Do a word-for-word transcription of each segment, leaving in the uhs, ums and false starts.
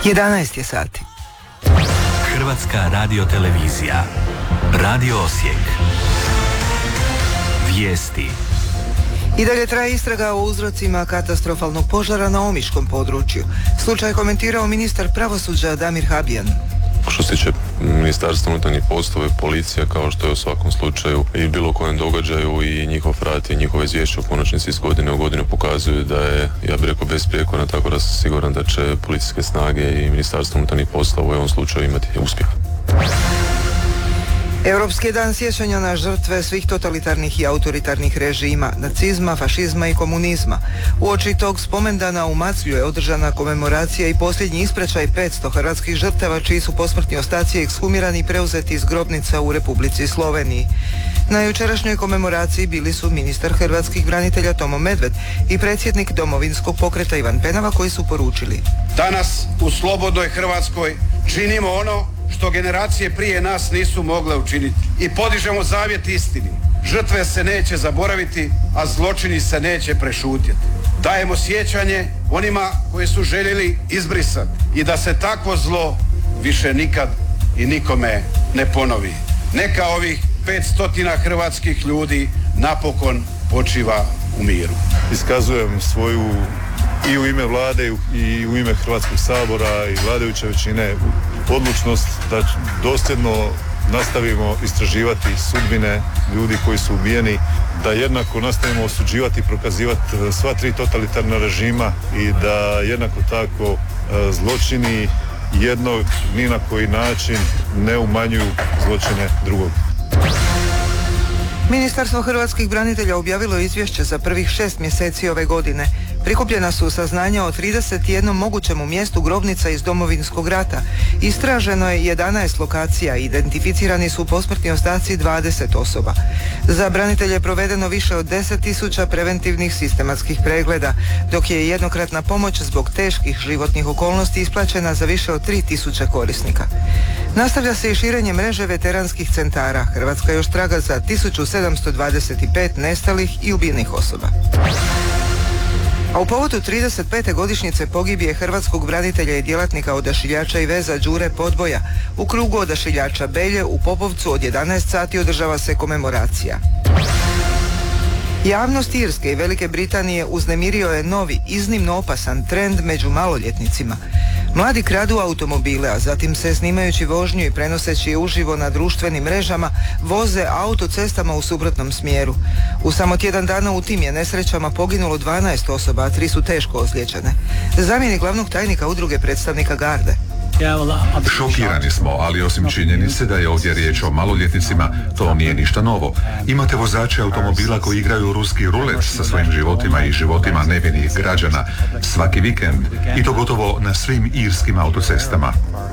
jedanaest je sati. Hrvatska radiotelevizija. Radio Osijek. Vijesti. I dalje traje istraga o uzrocima katastrofalnog požara na omiškom području. Slučaj komentirao ministar pravosuđa Damir Habijan. Što se tiče Ministarstva unutarnjih poslova, policija, kao što je u svakom slučaju i bilo kojem događaju, i njihov rad i njihove izvješće u konačnici iz godine u godinu pokazuju da je, ja bih rekao, besprijekorno, tako da sam siguran da će policijske snage i Ministarstvo unutarnjih poslova u ovom slučaju imati uspjeh. Europski dan sjećanja na žrtve svih totalitarnih i autoritarnih režima, nacizma, fašizma i komunizma. Uoči tog spomendana u Maclju je održana komemoracija i posljednji ispraćaj petsto hrvatskih žrtava čiji su posmrtni ostaci ekshumirani i preuzeti iz grobnica u Republici Sloveniji. Na jučerašnjoj komemoraciji bili su ministar hrvatskih branitelja Tomo Medved i predsjednik Domovinskog pokreta Ivan Penava, koji su poručili: danas u slobodnoj Hrvatskoj činimo ono što generacije prije nas nisu mogle učiniti i podižemo zavjet istini. Žrtve se neće zaboraviti, a zločini se neće prešutjeti. Dajemo sjećanje onima koji su željeli izbrisati i da se takvo zlo više nikad i nikome ne ponovi. Neka ovih petstotina hrvatskih ljudi napokon počiva u miru. Iskazujem svoju i u ime vlade i u ime Hrvatskog sabora i vladajuće većine odlučnost da dosljedno nastavimo istraživati sudbine ljudi koji su ubijeni, da jednako nastavimo osuđivati i prokazivati sva tri totalitarna režima i da jednako tako zločini jednog ni na koji način ne umanjuju zločine drugog. Ministarstvo hrvatskih branitelja objavilo izvješće za prvih šest mjeseci ove godine. Prikupljena su saznanja o trideset jednom mogućemu mjestu grobnica iz Domovinskog rata. Istraženo je jedanaest lokacija, identificirani su posmrtni ostaci dvadeset osoba. Za branitelje je provedeno više od deset tisuća preventivnih sistematskih pregleda, dok je jednokratna pomoć zbog teških životnih okolnosti isplaćena za više od tri tisuće korisnika. Nastavlja se i širenje mreže veteranskih centara. Hrvatska još traga za tisuću sedamsto dvadeset pet nestalih i ubijenih osoba. A u povodu trideset pete godišnjice pogibije hrvatskog branitelja i djelatnika odašiljača i veza Đure Podboja u krugu odašiljača Belje u Popovcu od jedanaest sati održava se komemoracija. Javnost Irske i Velike Britanije uznemirio je novi, iznimno opasan trend među maloljetnicima. Mladi kradu automobile, a zatim se snimajući vožnju i prenoseći je uživo na društvenim mrežama, voze autocestama u suprotnom smjeru. U samo tjedan dana u tim je nesrećama poginulo dvanaest osoba, a tri su teško ozlijeđene. Zamjenik glavnog tajnika udruge predstavnika Garde: šokirani smo, ali osim činjenice da je ovdje riječ o maloljetnicima, to nije ništa novo. Imate vozače automobila koji igraju ruski rulet sa svojim životima i životima nevinih građana svaki vikend, i to gotovo na svim irskim autocestama.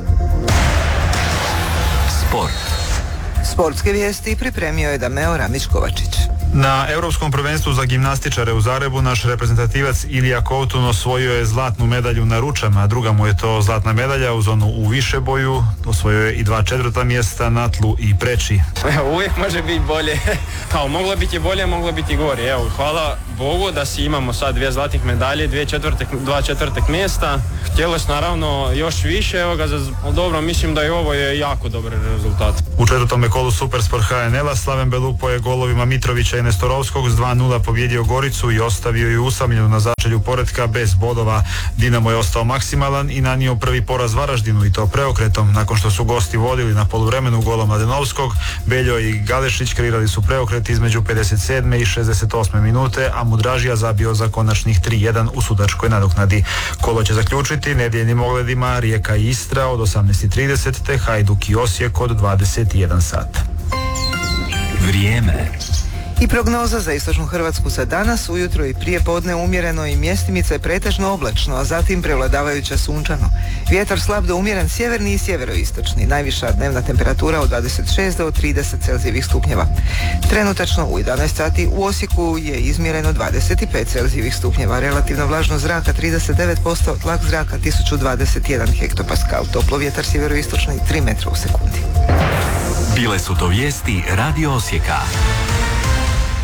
Sport. Sportske vijesti pripremio je Dameo Ramić-Kovačić. Na Europskom prvenstvu za gimnastičare u Zagrebu naš reprezentativac Ilija Kovtun osvojio je zlatnu medalju na ručama, a druga mu je to zlatna medalja uz onu u višeboju. Osvojio je i dva četvrta mjesta na tlu i preči. Uvijek može biti bolje. Kao moglo biti bolje, moglo biti gore. Evo, hvala Bogu da si imamo sad dvije zlatnih medalje, dvije četvrtek, dva četvrtek mjesta. Htjelo se naravno još više, evo ga, za, dobro, mislim da i ovo je jako dobar rezultat. U četvrtome kolu Supersport H N L-a Slaven Belupo je golovima Mitrovića i Nestorovskog s dva nula pobjedio Goricu i ostavio ju usamljenu na začelju poretka bez bodova. Dinamo je ostao maksimalan i nanio prvi poraz Varaždinu, i to preokretom. Nakon što su gosti vodili na poluvremenu golom Mladenovskog, Beljo i Galešić kreirali su preokret između pedeset sedme i šezdeset osme minute, a Mudražija zabio za konačnih tri jedan u sudačkoj nadoknadi. Kolo će zaključiti nedjeljnim ogledima Rijeka i Istra od osamnaest i trideset te Hajduk i Osijek od dvadeset jedan sat. Vrijeme. I prognoza za istočnu Hrvatsku za danas: ujutro i prije podne umjereno i mjestimice pretežno oblačno, a zatim prevladavajuće sunčano. Vjetar slab do umjeren sjeverni i sjeveroistočni. Najviša dnevna temperatura od dvadeset šest do trideset celzijevih stupnjeva. Trenutačno u jedanaest sati u Osijeku je izmjereno dvadeset pet celzijevih stupnjeva. Relativno vlažnost zraka trideset devet posto, tlak zraka tisuću dvadeset jedan hektopaskal. Toplo vjetar sjeveroistočni tri metra u sekundi. Bile su to vijesti Radio Osijeka.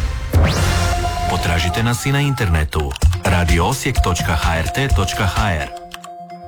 Potražite nas i na internetu radio osijek točka h r t točka h r.